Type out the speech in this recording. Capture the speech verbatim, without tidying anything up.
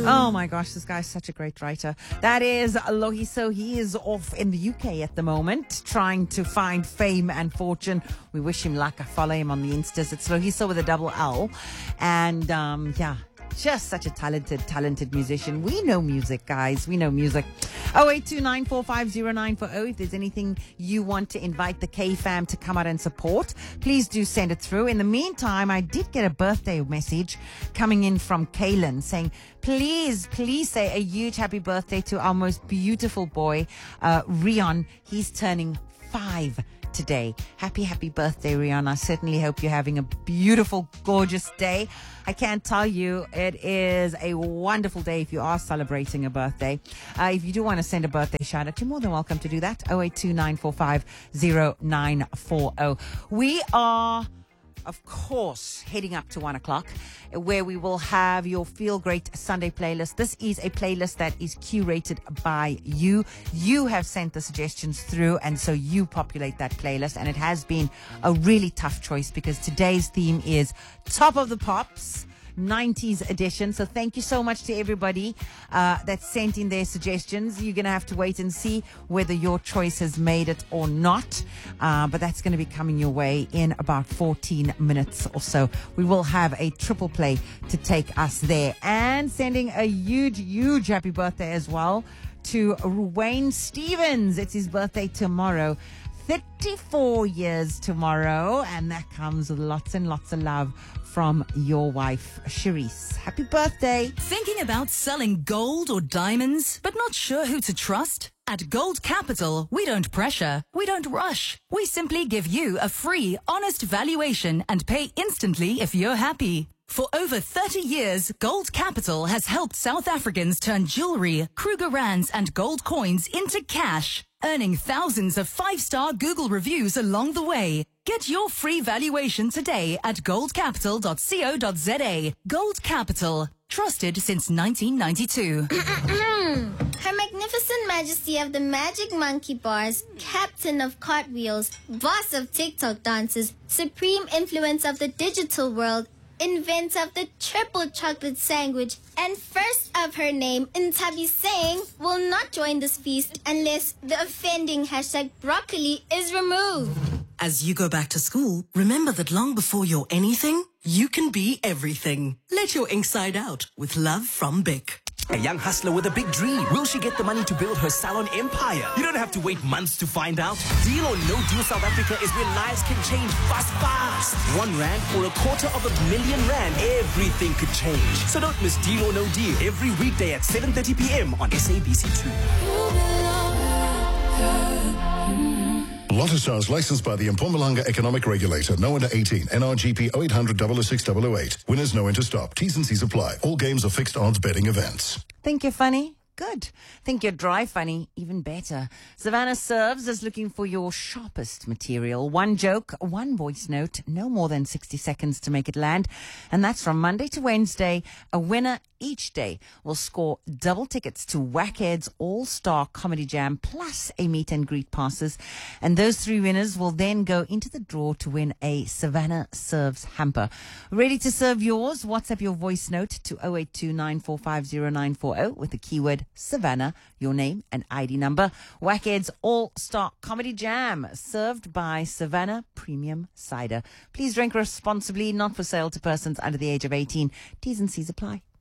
Oh my gosh, this guy's such a great writer. That is Loyiso. He is off in the U K at the moment, trying to find fame and fortune. We wish him luck. I follow him on the Instas. It's Loyiso with a double L. And um, yeah, just such a talented, talented musician. We know music, guys. We know music. oh eight two nine four five zero nine four zero. If there's anything you want to invite the K-fam to come out and support, please do send it through. In the meantime, I did get a birthday message coming in from Kaylin saying, please, please say a huge happy birthday to our most beautiful boy, uh, Rion. He's turning five today. Happy, happy birthday, Rihanna. I certainly hope you're having a beautiful, gorgeous day. I can't tell you, it is a wonderful day if you are celebrating a birthday. Uh, if you do want to send a birthday shout out, you're more than welcome to do that. oh eight two nine four five zero nine four zero. We are, of course, heading up to one o'clock, where we will have your Feel Great Sunday playlist. This is a playlist that is curated by you. You have sent the suggestions through, and so you populate that playlist. And it has been a really tough choice because today's theme is Top of the Pops, nineties edition. So thank you so much to everybody uh, that sent in their suggestions. You're going to have to wait and see whether your choice has made it or not. Uh, but that's going to be coming your way in about fourteen minutes or so. We will have a triple play to take us there. And sending a huge, huge happy birthday as well to Wayne Stevens. It's his birthday tomorrow. thirty-four years tomorrow. And that comes with lots and lots of love from your wife, Cherise. Happy birthday. Thinking about selling gold or diamonds, but not sure who to trust? At Gold Capital, we don't pressure, we don't rush. We simply give you a free, honest valuation and pay instantly if you're happy. For over thirty years, Gold Capital has helped South Africans turn jewelry, Kruger Rands and gold coins into cash, earning thousands of five-star Google reviews along the way. Get your free valuation today at gold capital dot co dot za. Gold Capital, trusted since nineteen ninety-two. Her Magnificent Majesty of the Magic Monkey Bars, Captain of Cartwheels, Boss of TikTok dances, Supreme Influence of the Digital World, Inventor of the Triple Chocolate Sandwich, and first of her name, Ntabi Singh, will not join this feast unless the offending hashtag broccoli is removed. As you go back to school, remember that long before you're anything, you can be everything. Let your ink side out with love from Bic. A young hustler with a big dream. Will she get the money to build her salon empire? You don't have to wait months to find out. Deal or No Deal South Africa is where lives can change fast, fast. One rand or a quarter of a million rand. Everything could change. So don't miss Deal or No Deal every weekday at seven thirty p.m. on S A B C two. Lotto Stars licensed by the Mpumalanga Economic Regulator. No under eighteen. N R G P oh eight hundred, double oh six, double oh eight. Winners know when to stop. T's and C's apply. All games are fixed odds betting events. Think you're funny? Good. Think you're dry funny? Even better. Savannah Serves is looking for your sharpest material. One joke, one voice note, no more than sixty seconds to make it land. And that's from Monday to Wednesday. A winner each day will score double tickets to Wackhead's All-Star Comedy Jam plus a meet and greet passes. And those three winners will then go into the draw to win a Savannah Serves hamper. Ready to serve yours? WhatsApp your voice note to oh eight two nine four five zero nine four zero with the keyword Savannah, your name and I D number. Wackhead's All-Star Comedy Jam, served by Savannah Premium Cider. Please drink responsibly, not for sale to persons under the age of eighteen. T's and C's apply.